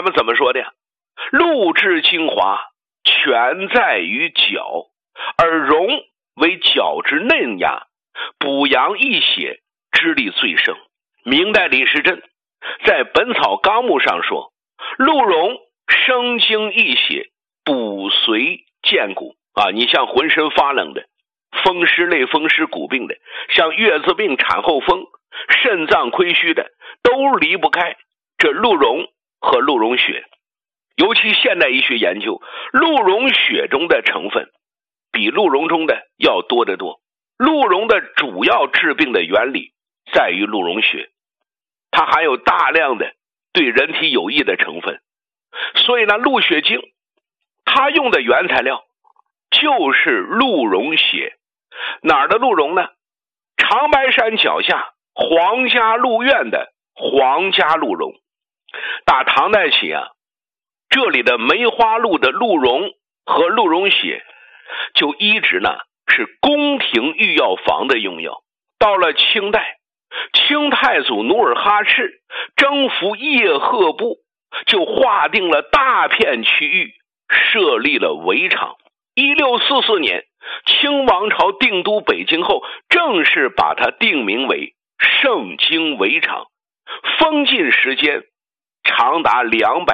他们怎么说的呀？鹿之精华全在于角，而荣为角之嫩芽，补阳益血之力最盛。明代李时珍在《本草纲目》上说，鹿茸生精益血，补髓健骨你像浑身发冷的、风湿类风湿骨病的，像月子病、产后风、肾脏亏虚的，都离不开这鹿茸和鹿茸血。尤其现代医学研究，鹿茸血中的成分比鹿茸中的要多得多。鹿茸的主要治病的原理在于鹿茸血，它含有大量的对人体有益的成分。所以呢，鹿血精它用的原材料就是鹿茸血。哪儿的鹿茸呢？长白山脚下皇家鹿苑的皇家鹿茸。打唐代起这里的梅花鹿的鹿茸和鹿茸血就一直呢是宫廷御药房的用药。到了清代，清太祖努尔哈赤征服叶赫部，就划定了大片区域，设立了围场。1644年，清王朝定都北京后，正式把它定名为盛京围场，封禁时间长达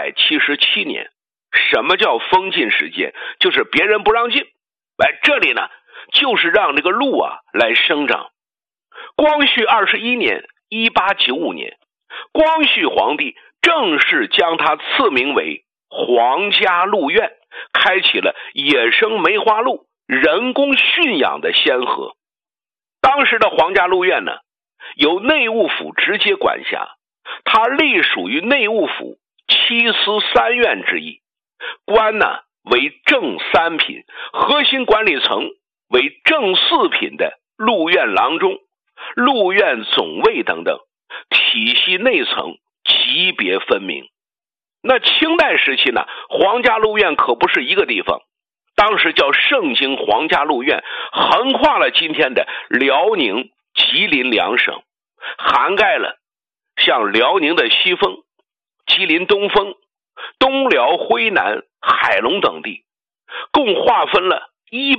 277年。什么叫封禁时间？就是别人不让进。这里呢，就是让这个鹿来生长。光绪21年1895年，光绪皇帝正式将它赐名为皇家鹿苑，开启了野生梅花鹿人工驯养的先河。当时的皇家鹿苑呢，由内务府直接管辖，它隶属于内务府7司3院之一，官呢为正3品，核心管理层为正4品的鹿苑郎中、鹿苑总尉等等，体系内层级别分明。那清代时期呢，皇家鹿苑可不是一个地方，当时叫盛京皇家鹿苑，横跨了今天的辽宁、吉林2省，涵盖了像辽宁的西丰、吉林东丰、东辽徽南、海龙等地，共划分了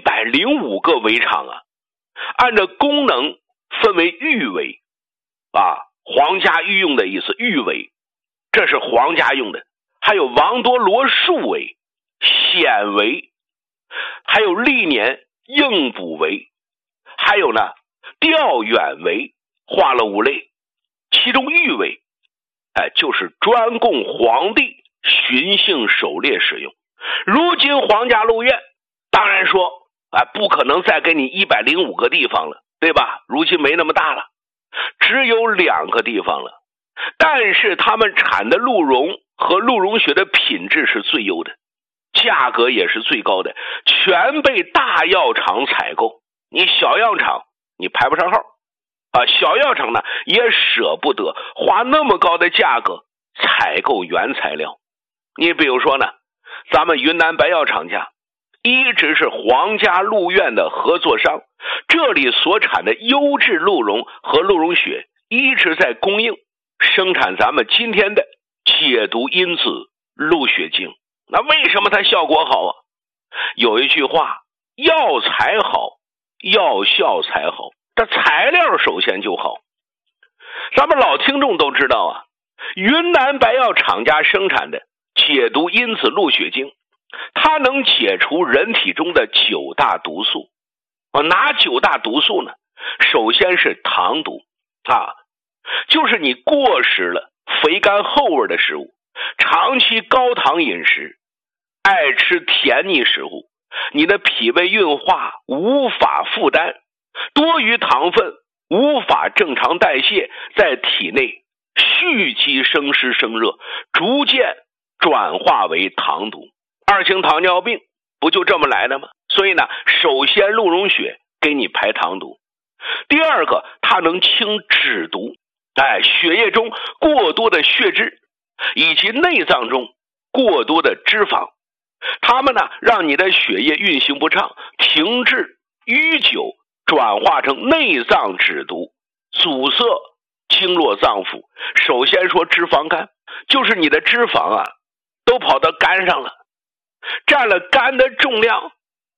105个围场按照功能分为御围皇家御用的意思，御围这是皇家用的，还有王多罗树围、显围，还有历年应补围，还有呢调远围，划了5类。其中御围就是专供皇帝巡幸狩猎使用。如今皇家鹿苑当然说不可能再给你105个地方了，对吧？如今没那么大了，只有2个地方了。但是他们产的鹿茸和鹿茸血的品质是最优的，价格也是最高的，全被大药厂采购。你小药厂你排不上号小药厂呢也舍不得花那么高的价格采购原材料。你比如说呢，咱们云南白药厂家一直是皇家鹿苑的合作商，这里所产的优质鹿茸和鹿茸血一直在供应生产咱们今天的解毒因子鹿血精。那为什么它效果好有一句话，药材好，药效才好，这材料首先就好。咱们老听众都知道云南白药厂家生产的解毒因子鹿血精，它能解除人体中的9大毒素。哪9大毒素呢？首先是糖毒就是你过食了肥甘厚味的食物，长期高糖饮食，爱吃甜腻食物，你的脾胃运化无法负担，多余糖分无法正常代谢，在体内蓄积生湿生热，逐渐转化为糖毒。2型糖尿病不就这么来的吗？所以呢，首先鹿茸血给你排糖毒。第二个，它能清脂毒，血液中过多的血脂以及内脏中过多的脂肪，它们呢让你的血液运行不畅，停滞淤久，转化成内脏脂毒，阻塞经络脏腑。首先说脂肪肝，就是你的脂肪都跑到肝上了，占了肝的重量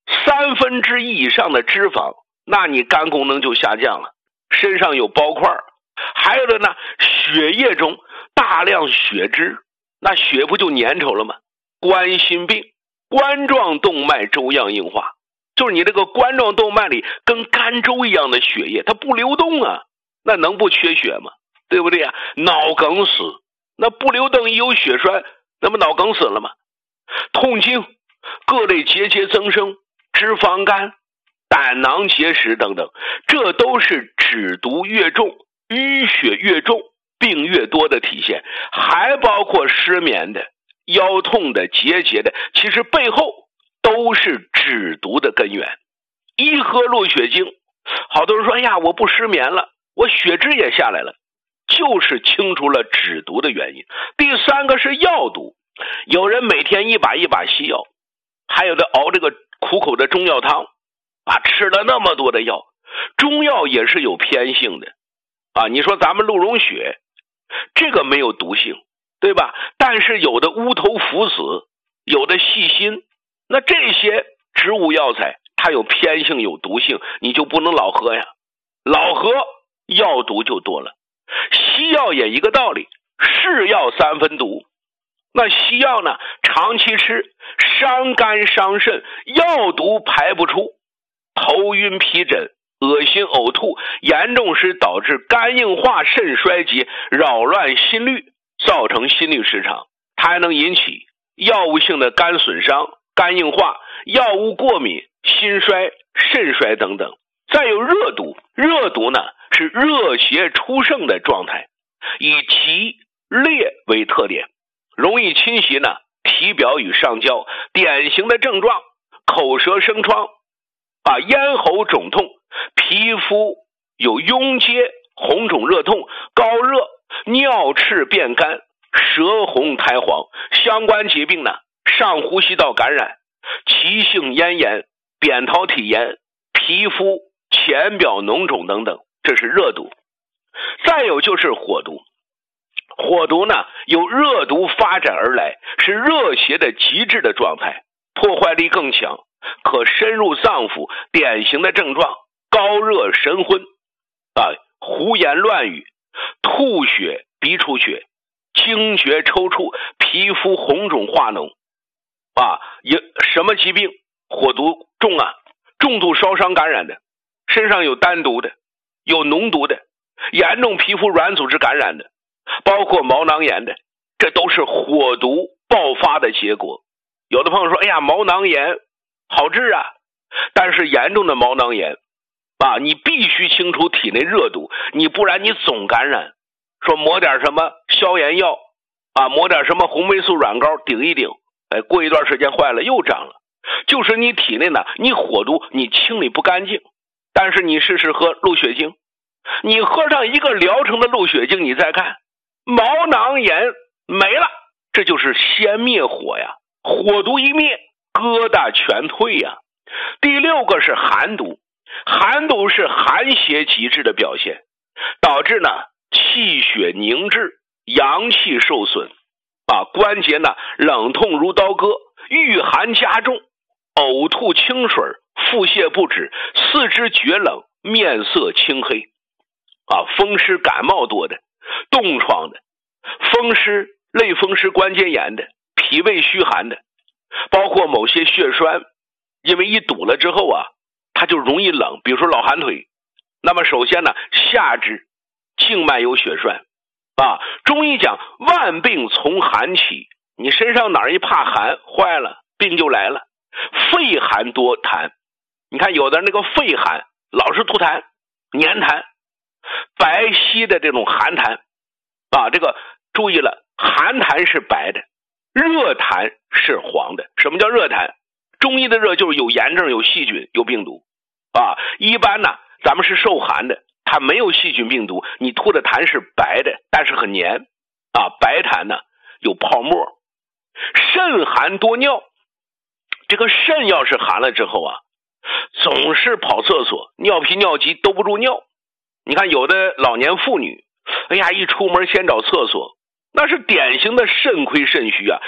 1/3以上的脂肪，那你肝功能就下降了，身上有包块。还有的呢，血液中大量血脂，那血不就粘稠了吗？冠心病，冠状动脉粥样硬化，就是你这个冠状动脉里跟甘粥一样的血液，它不流动啊，那能不缺血吗？对不对啊？脑梗死，那不流动一有血栓，那么脑梗死了吗？痛经，各类结节增生，脂肪肝，胆囊结石等等，这都是脂毒越重，淤血越重，病越多的体现。还包括失眠的、腰痛的、结节的，其实背后都是脂毒的根源。一喝鹿血精，好多人说，哎呀，我不失眠了，我血脂也下来了，就是清除了脂毒的原因。第3个是药毒，有人每天一把一把西药，还有的熬这个苦口的中药汤啊，吃了那么多的药，中药也是有偏性的啊。你说咱们鹿茸血，这个没有毒性，对吧？但是有的乌头附子，有的细辛，那这些植物药材它有偏性有毒性，你就不能老喝呀，老喝药毒就多了。西药也一个道理，是药3分毒。那西药呢，长期吃伤肝伤肾，药毒排不出，头晕皮疹、恶心呕吐，严重时导致肝硬化、肾衰竭，扰乱心律，造成心律失常。它还能引起药物性的肝损伤、肝硬化、药物过敏、心衰、肾衰等等。再有热毒，热毒呢是热邪出盛的状态，以急烈为特点，容易侵袭呢体表与上焦，典型的症状口舌生疮咽喉肿痛，皮肤有痈疖、红肿热痛、高热、尿赤变干、舌红苔黄。相关疾病呢，上呼吸道感染、急性咽炎、扁桃体炎、皮肤浅表脓肿等等，这是热毒。再有就是火毒，火毒呢由热毒发展而来，是热邪的极致的状态，破坏力更强，可深入脏腑，典型的症状高热神昏胡言乱语、吐血鼻出血、惊厥抽搐、皮肤红肿化脓有什么疾病火毒重啊？重度烧伤感染的，身上有单毒的，有脓毒的，严重皮肤软组织感染的，包括毛囊炎的，这都是火毒爆发的结果。有的朋友说，哎呀，毛囊炎好治啊，但是严重的毛囊炎你必须清除体内热毒，你不然你总感染。说抹点什么消炎药抹点什么红霉素软膏顶一顶，过一段时间坏了又长了。就是你体内呢，你火毒你清理不干净。但是你试试喝鹿血精，你喝上一个疗程的鹿血精，你再看毛囊炎没了，这就是先灭火呀，火毒一灭，疙瘩全退呀。第6个是寒毒，寒毒是寒邪极致的表现，导致呢气血凝滞，阳气受损关节呢冷痛如刀割，遇寒加重，呕吐清水，腹泻不止，四肢厥冷，面色青黑风湿感冒多的，冻疮的，风湿类风湿关节炎的，脾胃虚寒的，包括某些血栓，因为一堵了之后它就容易冷，比如说老寒腿。那么首先呢，下肢静脉有血栓中医讲万病从寒起，你身上哪儿一怕寒坏了，病就来了。肺寒多痰，你看有的那个肺寒老是吐痰、粘痰，白皙的这种寒痰这个注意了，寒痰是白的，热痰是黄的。什么叫热痰？中医的热就是有炎症、有细菌、有病毒一般呢咱们是受寒的，它没有细菌病毒，你吐的痰是白的，但是很黏白痰呢有泡沫。肾寒多尿，这个肾要是寒了之后总是跑厕所，尿频尿急兜不住尿。你看有的老年妇女，哎呀，一出门先找厕所，那是典型的肾亏肾虚